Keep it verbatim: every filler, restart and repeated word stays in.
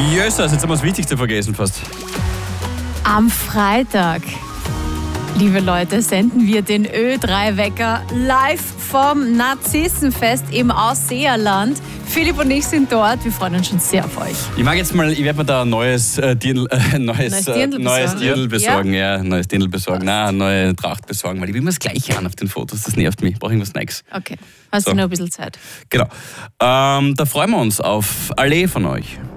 Jösses, jetzt haben wir das Wichtigste vergessen fast. Am Freitag, liebe Leute, senden wir den Ö drei Wecker live vom Narzissenfest im Ausseerland. Philipp und ich sind dort. Wir freuen uns schon sehr auf euch. Ich mag jetzt mal, ich werde mir da ein neues äh, Dirndl, äh, neues, Neues äh, Dirndl neues besorgen. Dirndl besorgen. Ja. Ja, neues Dirndl besorgen. Nein, eine neue Tracht besorgen, weil ich will mir das Gleiche an auf den Fotos. Das nervt mich. Ich brauche irgendwas Neues. Okay, hast So. du noch ein bisschen Zeit? Genau. Ähm, da freuen wir uns auf alle von euch.